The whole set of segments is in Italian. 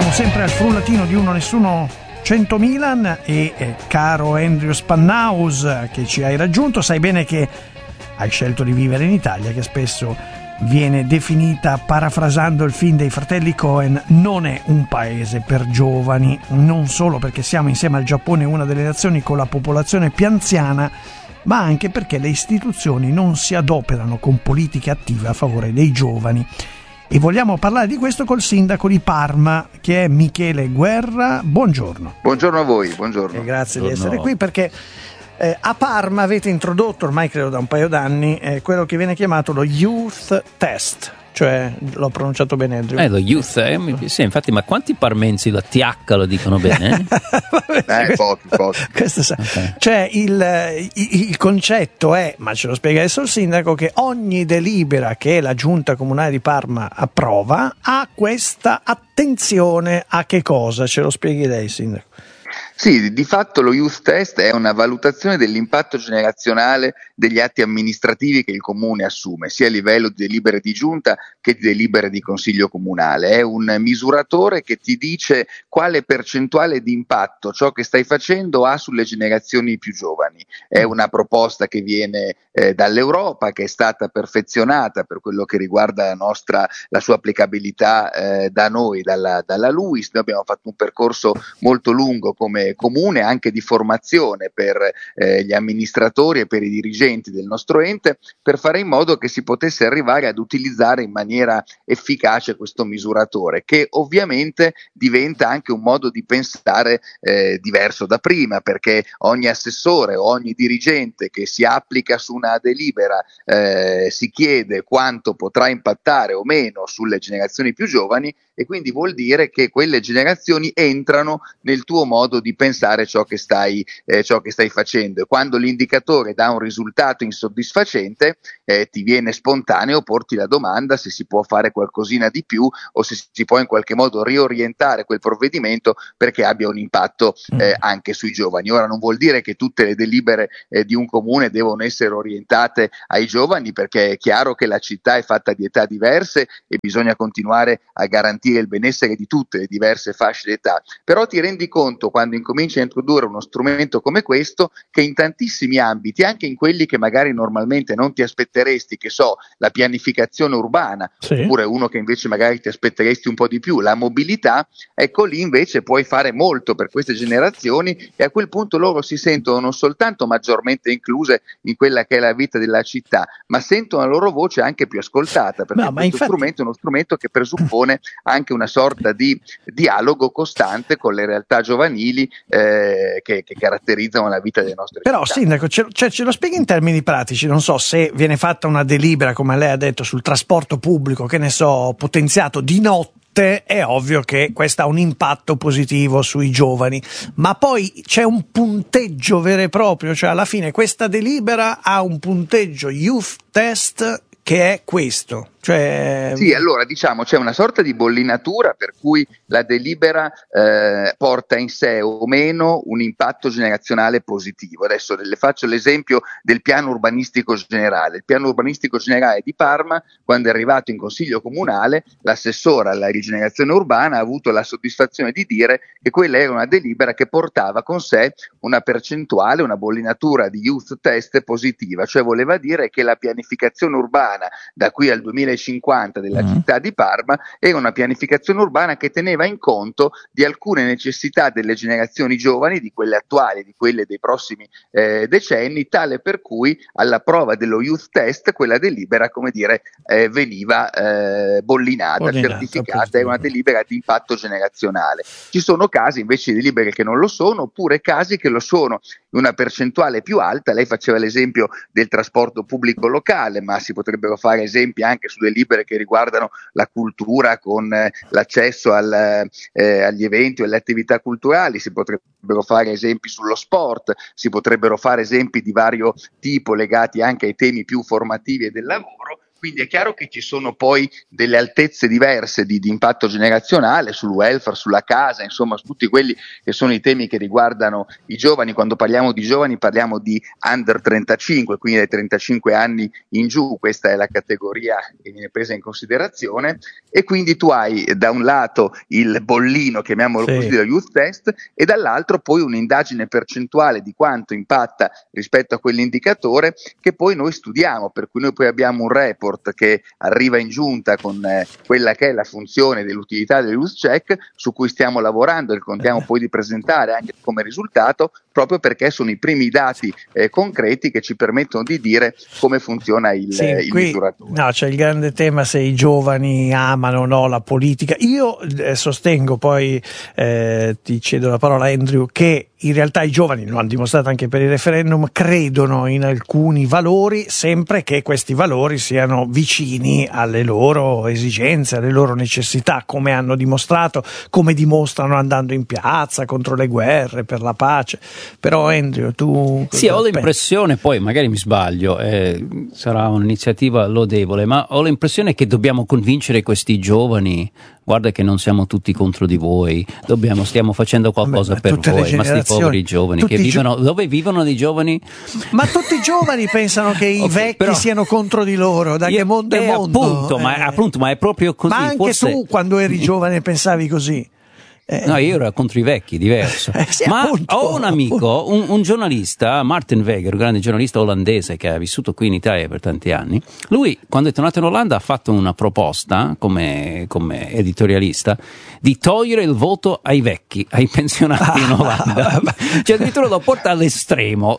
Siamo sempre al frullatino di Uno Nessuno 100 Milan e caro Andrew Spannaus che ci hai raggiunto, sai bene che hai scelto di vivere in Italia, che spesso viene definita, parafrasando il film dei fratelli Coen, non è un paese per giovani, non solo perché siamo insieme al Giappone una delle nazioni con la popolazione più anziana, ma anche perché le istituzioni non si adoperano con politiche attive a favore dei giovani. E vogliamo parlare di questo col sindaco di Parma, che è Michele Guerra. Buongiorno. Buongiorno a voi, buongiorno. E grazie di essere qui, perché a Parma avete introdotto, ormai credo da un paio d'anni, quello che viene chiamato lo Youth Test. Cioè, l'ho pronunciato bene, Andrew? Lo youth, sì, infatti, ma quanti parmensi la TH lo dicono bene? Pochi. Okay. Cioè, il concetto è, ma ce lo spiega adesso il sindaco, che ogni delibera che la giunta comunale di Parma approva ha questa attenzione a che cosa? Ce lo spieghi lei, sindaco? Sì, di fatto lo Youth Test è una valutazione dell'impatto generazionale degli atti amministrativi che il comune assume, sia a livello di delibere di giunta che di delibere di consiglio comunale. È un misuratore che ti dice quale percentuale di impatto ciò che stai facendo ha sulle generazioni più giovani. È una proposta che viene dall'Europa, che è stata perfezionata per quello che riguarda la sua applicabilità da noi, dalla LUIS. Noi abbiamo fatto un percorso molto lungo come comune, anche di formazione per gli amministratori e per i dirigenti del nostro ente, per fare in modo che si potesse arrivare ad utilizzare in maniera efficace questo misuratore, che ovviamente diventa anche un modo di pensare diverso da prima, perché ogni assessore o ogni dirigente che si applica su una delibera si chiede quanto potrà impattare o meno sulle generazioni più giovani, e quindi vuol dire che quelle generazioni entrano nel tuo modo di pensare ciò che stai facendo, e quando l'indicatore dà un risultato insoddisfacente ti viene spontaneo porti la domanda se si può fare qualcosina di più o se si può in qualche modo riorientare quel provvedimento perché abbia un impatto anche sui giovani. Ora non vuol dire che tutte le delibere di un comune devono essere orientate ai giovani, perché è chiaro che la città è fatta di età diverse e bisogna continuare a garantire il benessere di tutte le diverse fasce d'età, però ti rendi conto quando incominci a introdurre uno strumento come questo che in tantissimi ambiti, anche in quelli che magari normalmente non ti aspetteresti, che so, la pianificazione urbana, sì, oppure uno che invece magari ti aspetteresti un po' di più, la mobilità, ecco lì invece puoi fare molto per queste generazioni, e a quel punto loro si sentono non soltanto maggiormente incluse in quella che è la vita della città, ma sentono la loro voce anche più ascoltata, perché questo strumento è uno strumento che presuppone anche una sorta di dialogo costante con le realtà giovanili che caratterizzano la vita delle nostre città. Però sindaco, ce lo spieghi in termini pratici? Non so, se viene fatta una delibera, come lei ha detto, sul trasporto pubblico, che ne so, potenziato di notte, è ovvio che questo ha un impatto positivo sui giovani, ma poi c'è un punteggio vero e proprio, cioè alla fine questa delibera ha un punteggio Youth Test che è questo. Cioè... Sì, allora diciamo c'è una sorta di bollinatura per cui la delibera porta in sé o meno un impatto generazionale positivo. Adesso le faccio l'esempio del piano urbanistico generale. Il piano urbanistico generale di Parma, quando è arrivato in consiglio comunale, l'assessore alla rigenerazione urbana ha avuto la soddisfazione di dire che quella era una delibera che portava con sé una percentuale, una bollinatura di Youth Test positiva, cioè voleva dire che la pianificazione urbana da qui al 2050 della città di Parma era una pianificazione urbana che teneva in conto di alcune necessità delle generazioni giovani, di quelle attuali, di quelle dei prossimi decenni, tale per cui alla prova dello Youth Test quella delibera, come dire, veniva bollinata, certificata, è una delibera di impatto generazionale. Ci sono casi invece di delibere che non lo sono, oppure casi che lo sono in una percentuale più alta. Lei faceva l'esempio del trasporto pubblico locale, ma si potrebbero fare esempi anche su delibere che riguardano la cultura, con l'accesso agli eventi o alle attività culturali, si potrebbero fare esempi sullo sport, si potrebbero fare esempi di vario tipo legati anche ai temi più formativi e del lavoro. Quindi è chiaro che ci sono poi delle altezze diverse di impatto generazionale sul welfare, sulla casa, insomma su tutti quelli che sono i temi che riguardano i giovani. Quando parliamo di giovani parliamo di under 35, quindi dai 35 anni in giù, questa è la categoria che viene presa in considerazione, e quindi tu hai da un lato il bollino, chiamiamolo così, dello youth test, e dall'altro poi un'indagine percentuale di quanto impatta rispetto a quell'indicatore che poi noi studiamo, per cui noi poi abbiamo un report che arriva in giunta con quella che è la funzione dell'utilità del youth check, su cui stiamo lavorando e contiamo poi di presentare anche come risultato, proprio perché sono i primi dati concreti che ci permettono di dire come funziona il misuratore. No, c'è il grande tema se i giovani amano o no la politica. Io sostengo, poi ti cedo la parola Andrew, che in realtà i giovani, lo hanno dimostrato anche per il referendum, credono in alcuni valori, sempre che questi valori siano vicini alle loro esigenze, alle loro necessità, come hanno dimostrato, come dimostrano andando in piazza contro le guerre, per la pace. Però Andrew, tu... Sì, ho l'impressione, poi magari mi sbaglio, sarà un'iniziativa lodevole, ma ho l'impressione che dobbiamo convincere questi giovani, guarda che non siamo tutti contro di voi, stiamo facendo qualcosa per voi, ma sti poveri giovani che vivono, dove vivono dei giovani? Ma tutti i giovani pensano che i vecchi siano contro di loro, da che mondo è mondo? Appunto, ma è proprio così. Ma anche tu quando eri giovane pensavi così? No, io ero contro i vecchi, diverso. Ma appunto, ho un amico, un giornalista, Martin Weger, un grande giornalista olandese che ha vissuto qui in Italia per tanti anni. Lui, quando è tornato in Olanda, ha fatto una proposta come editorialista di togliere il voto ai vecchi, ai pensionati in Olanda. Cioè addirittura lo porta all'estremo.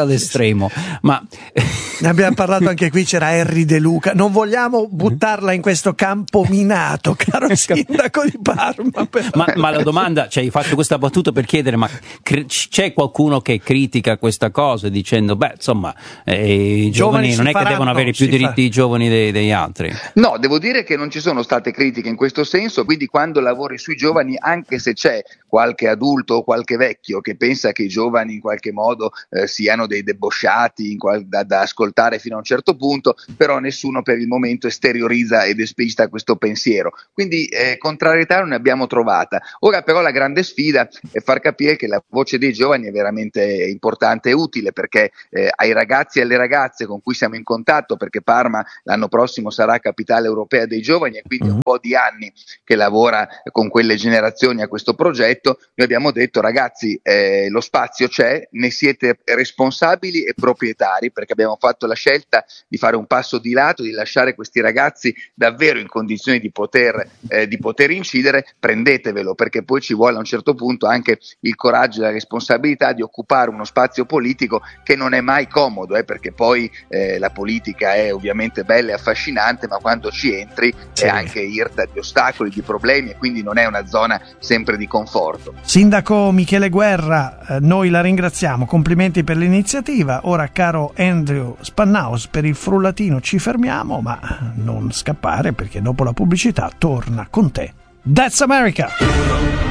Ma ne abbiamo parlato anche qui, c'era Henry De Luca. Non vogliamo buttarla in questo campo minato, caro sindaco di Parma. Ma la domanda, cioè, faccio questa battuta per chiedere, ma c'è qualcuno che critica questa cosa dicendo, insomma, i giovani non è che devono avere più diritti i giovani degli altri? No, devo dire che non ci sono state critiche in questo senso, quindi quando lavori sui giovani, anche se c'è qualche adulto o qualche vecchio che pensa che i giovani in qualche modo siano dei debosciati da ascoltare fino a un certo punto, però nessuno per il momento esteriorizza ed esplicita questo pensiero, quindi contrarietà non ne abbiamo trovata. Ora però la grande sfida è far capire che la voce dei giovani è veramente importante e utile, perché ai ragazzi e alle ragazze con cui siamo in contatto, perché Parma l'anno prossimo sarà capitale europea dei giovani e quindi un po' di anni che lavora con quelle generazioni a questo progetto, noi abbiamo detto: ragazzi, lo spazio c'è, ne siete responsabili e proprietari, perché abbiamo fatto la scelta di fare un passo di lato, di lasciare questi ragazzi davvero in condizioni di poter incidere. Prendetevelo, perché poi ci vuole a un certo punto anche il coraggio e la responsabilità di occupare uno spazio politico che non è mai comodo, perché poi la politica è ovviamente bella e affascinante, ma quando ci entri è anche irta di ostacoli, di problemi, e quindi non è una zona sempre di conforto. Sindaco Michele Guerra, noi la ringraziamo, complimenti per l'iniziativa. Ora, caro Andrew Spannaus, per il frullatino ci fermiamo, ma non scappare, perché dopo la pubblicità torna con te That's America.